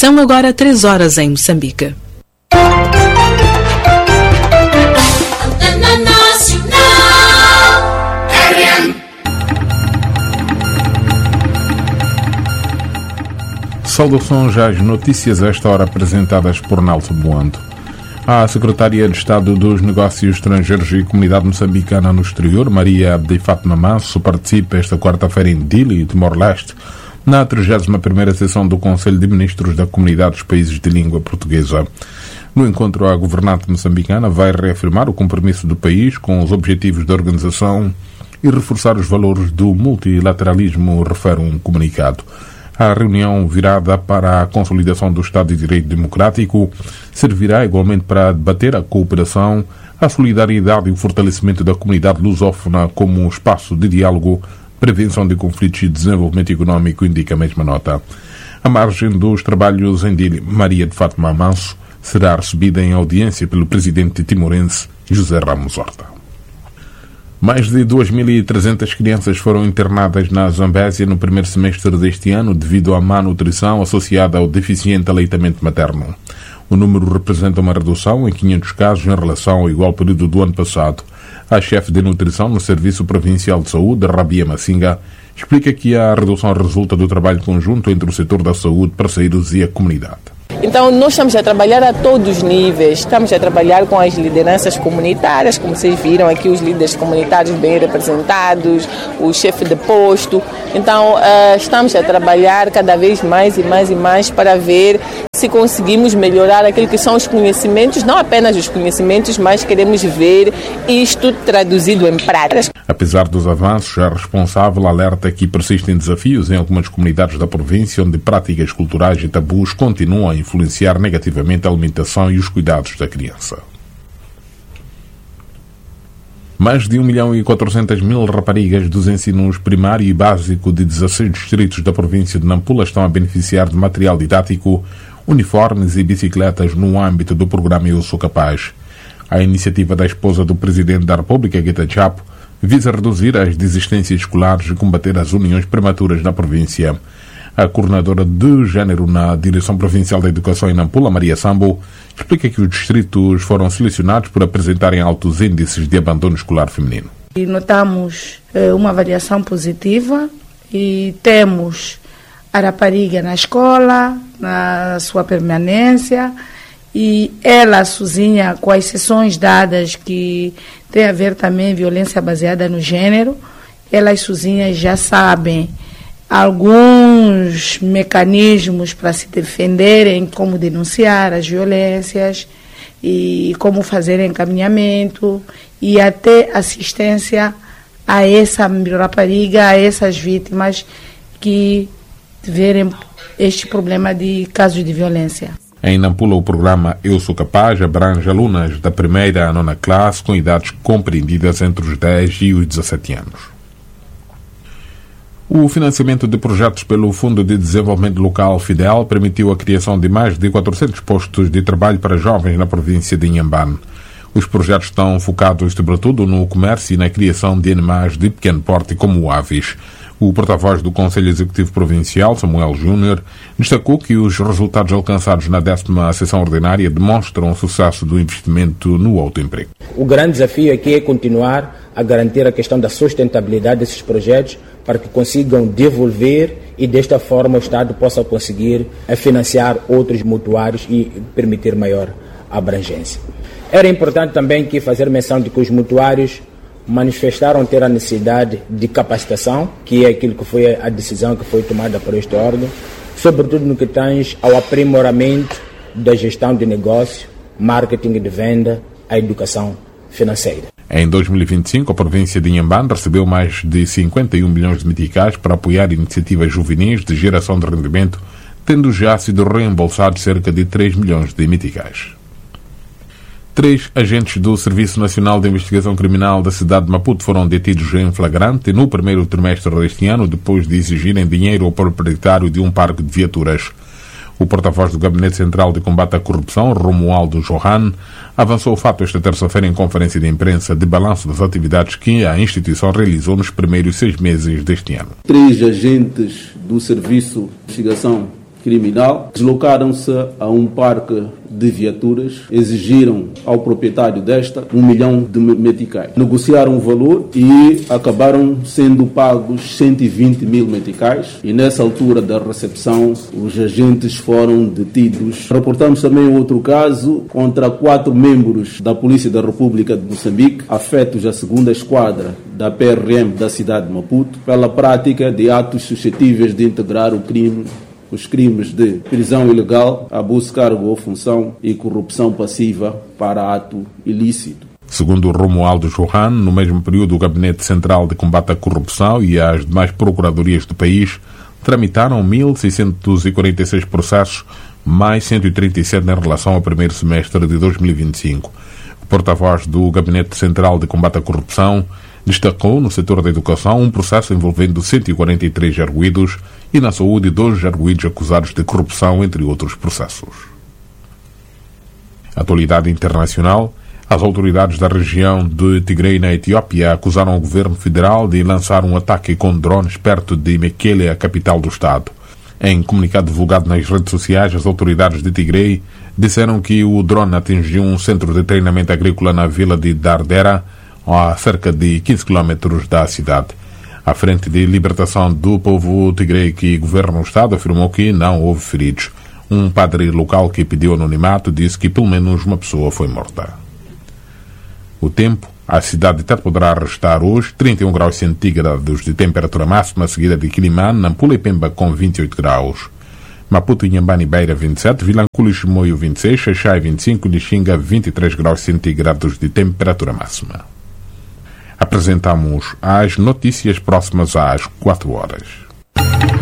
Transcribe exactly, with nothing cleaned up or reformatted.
São agora três horas em Moçambique. Saudações às notícias a esta hora apresentadas por Nelson Boando. A Secretária de Estado dos Negócios Estrangeiros e Comunidade Moçambicana no Exterior, Maria de Fátima Manso, participa esta quarta-feira em Dili, Timor-Leste, na trigésima primeira sessão do Conselho de Ministros da Comunidade dos Países de Língua Portuguesa. No encontro, a governante moçambicana vai reafirmar o compromisso do país com os objetivos da organização e reforçar os valores do multilateralismo, refere um comunicado. A reunião virada para a consolidação do Estado de Direito Democrático servirá igualmente para debater a cooperação, a solidariedade e o fortalecimento da comunidade lusófona como um espaço de diálogo, prevenção de conflitos e desenvolvimento económico, indica a mesma nota. A margem dos trabalhos em Dili, Maria de Fátima Manso será recebida em audiência pelo presidente timorense José Ramos Horta. Mais de duas mil e trezentas crianças foram internadas na Zambésia no primeiro semestre deste ano devido à má nutrição associada ao deficiente aleitamento materno. O número representa uma redução em quinhentos casos em relação ao igual período do ano passado. A chefe de nutrição no Serviço Provincial de Saúde, Rabia Massinga, explica que a redução resulta do trabalho conjunto entre o setor da saúde, parceiros e a comunidade. Então, nós estamos a trabalhar a todos os níveis, estamos a trabalhar com as lideranças comunitárias, como vocês viram aqui, os líderes comunitários bem representados, o chefe de posto. Então, uh, estamos a trabalhar cada vez mais e mais e mais para ver se conseguimos melhorar aquilo que são os conhecimentos, não apenas os conhecimentos, mas queremos ver isto traduzido em prática. Apesar dos avanços, a responsável alerta que persistem desafios em algumas comunidades da província onde práticas culturais e tabus continuam a influenciar negativamente a alimentação e os cuidados da criança. Mais de um milhão e quatrocentas mil raparigas dos ensinos primário e básico de dezasseis distritos da província de Nampula estão a beneficiar de material didático, uniformes e bicicletas no âmbito do programa Eu Sou Capaz. A iniciativa da esposa do Presidente da República, Guita Chapo, visa reduzir as desistências escolares e combater as uniões prematuras na província. A coordenadora de género na Direção Provincial da Educação em Nampula, Maria Sambo, explica que os distritos foram selecionados por apresentarem altos índices de abandono escolar feminino. E notamos eh, uma variação positiva e temos a rapariga na escola, na sua permanência, e ela sozinha, com as sessões dadas que tem a ver também violência baseada no gênero, elas sozinhas já sabem alguns mecanismos para se defenderem, como denunciar as violências e como fazer encaminhamento e até assistência a essa rapariga, a essas vítimas que tiverem este problema de casos de violência. Em Nampula, o programa Eu Sou Capaz abrange alunas da primeira à nona classe com idades compreendidas entre os dez e os dezassete anos. O financiamento de projetos pelo Fundo de Desenvolvimento Local FIDEL permitiu a criação de mais de quatrocentos postos de trabalho para jovens na província de Inhambane. Os projetos estão focados sobretudo no comércio e na criação de animais de pequeno porte como aves. O porta-voz do Conselho Executivo Provincial, Samuel Júnior, destacou que os resultados alcançados na décima sessão ordinária demonstram o sucesso do investimento no autoemprego. O grande desafio aqui é continuar a garantir a questão da sustentabilidade desses projetos para que consigam devolver e desta forma o Estado possa conseguir financiar outros mutuários e permitir maior abrangência. Era importante também que fazer menção de que os mutuários manifestaram ter a necessidade de capacitação, que é aquilo que foi a decisão que foi tomada por este órgão, sobretudo no que tange ao aprimoramento da gestão de negócio, marketing de venda, a educação financeira. Em dois mil e vinte e cinco, a província de Inhambane recebeu mais de cinquenta e um milhões de meticais para apoiar iniciativas juvenis de geração de rendimento, tendo já sido reembolsados cerca de três milhões de meticais. Três agentes do Serviço Nacional de Investigação Criminal da cidade de Maputo foram detidos em flagrante no primeiro trimestre deste ano, depois de exigirem dinheiro ao proprietário de um parque de viaturas. O porta-voz do Gabinete Central de Combate à Corrupção, Romualdo Johan, avançou o fato esta terça-feira em conferência de imprensa de balanço das atividades que a instituição realizou nos primeiros seis meses deste ano. Três agentes do Serviço de Investigação criminal, deslocaram-se a um parque de viaturas, exigiram ao proprietário desta um milhão de meticais. Negociaram o valor e acabaram sendo pagos cento e vinte mil meticais, e nessa altura da recepção os agentes foram detidos. Reportamos também outro caso contra quatro membros da Polícia da República de Moçambique, afetos à segunda esquadra da P R M da cidade de Maputo, pela prática de atos suscetíveis de integrar o crime os crimes de prisão ilegal, abuso de cargo ou função e corrupção passiva para ato ilícito. Segundo Romualdo Johan, no mesmo período o Gabinete Central de Combate à Corrupção e as demais procuradorias do país tramitaram mil seiscentos e quarenta e seis processos, mais cento e trinta e sete em relação ao primeiro semestre de dois mil e vinte e cinco. O porta-voz do Gabinete Central de Combate à Corrupção destacou no setor da educação um processo envolvendo cento e quarenta e três arguidos e na saúde dois arguidos acusados de corrupção, entre outros processos. Atualidade internacional. As autoridades da região de Tigray, na Etiópia, acusaram o governo federal de lançar um ataque com drones perto de Mekele, a capital do estado. Em comunicado divulgado nas redes sociais, as autoridades de Tigray disseram que o drone atingiu um centro de treinamento agrícola na vila de Dardera, a cerca de quinze quilómetros da cidade. A Frente de Libertação do Povo Tigray, que governa o estado, afirmou que não houve feridos. Um padre local que pediu anonimato disse que pelo menos uma pessoa foi morta. O tempo. A cidade de Tete poderá restar hoje trinta e um graus centígrados de temperatura máxima, seguida de Quilimane, Nampula e Pemba com vinte e oito graus. Maputo, Inhambane e Beira vinte e sete, Vilanculo e Chimoio vinte e seis, Xaxai vinte e cinco, Lixinga vinte e três graus centígrados de temperatura máxima. Apresentamos as notícias próximas às quatro horas.